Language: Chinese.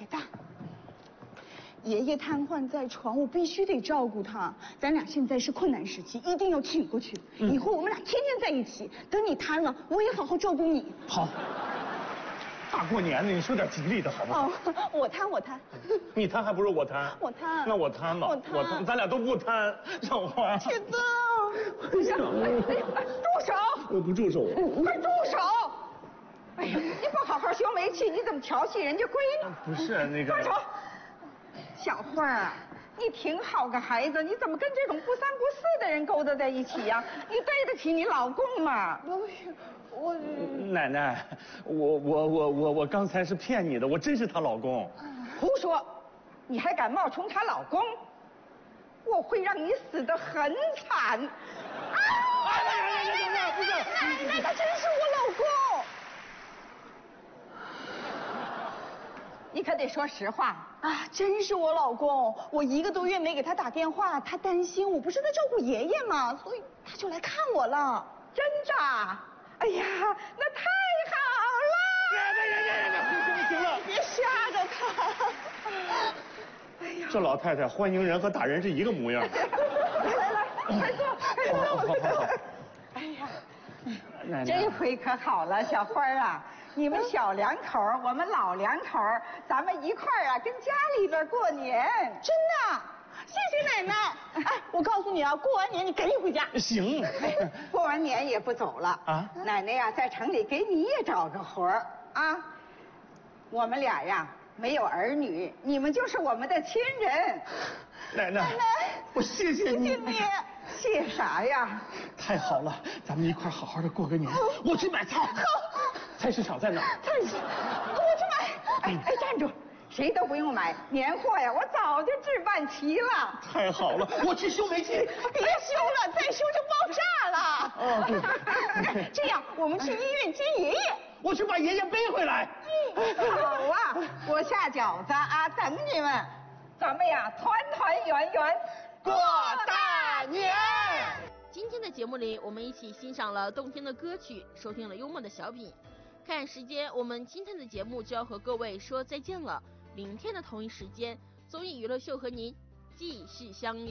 铁蛋。爷爷瘫痪在床，我必须得照顾他。咱俩现在是困难时期，一定要挺过去。以后我们俩天天在一起。等你瘫了，我也好好照顾你。 好。大过年的，你说点吉利的好不好？ 哦，我瘫。 你瘫还不如我瘫。 我瘫。 那我瘫吧。我瘫，咱俩都不瘫。小花。 铁蛋， 住手！ 我不住手。 快住手！哎呀，你不好好修煤气，你怎么调戏人家闺女？ 不是那个。 放手！小花啊，你挺好个孩子，你怎么跟这种不三不四的人勾搭在一起呀？你对得起你老公吗？ 我奶奶，我刚才是骗你的，我真是她老公。 胡说！你还敢冒充她老公？我会让你死得很惨！ 不是，奶奶，他真是我老公。 你可得说实话啊！真是我老公，我1个多月没给他打电话，他担心我不是在照顾爷爷吗？所以他就来看我了。 真的？哎呀，那太好了！ 行了， 别吓着他。 哎呀， 这老太太欢迎人和打人是一个模样。 来，快坐，快坐。 好。 哎呀， 奶奶， 这回可好了，小花啊，你们小两口，我们老两口，咱们一块儿啊，跟家里边过年。 真的？谢谢奶奶。哎，我告诉你啊，过完年你赶紧回家。 行。 过完年也不走了啊！奶奶呀，在城里给你也找个活儿啊。我们俩呀没有儿女，你们就是我们的亲人。 奶奶，我谢谢你。 谢谢你。 谢啥呀？ 太好了，咱们一块好好的过个年。我去买菜。 好。 菜市场在哪儿？ 菜市，我去买。 哎，站住！谁都不用买，年货呀，我早就置办齐了。 太好了，我去修煤气。 别修了，再修就爆炸了。 哦，对。 这样，我们去医院接爷爷。 我去把爷爷背回来。 好啊，我下饺子啊，等你们。咱们呀，团团圆圆过大年。 今天的节目里，我们一起欣赏了动听的歌曲，收听了幽默的小品。看时间，我们今天的节目就要和各位说再见了。明天的同一时间，综艺娱乐秀和您继续相约。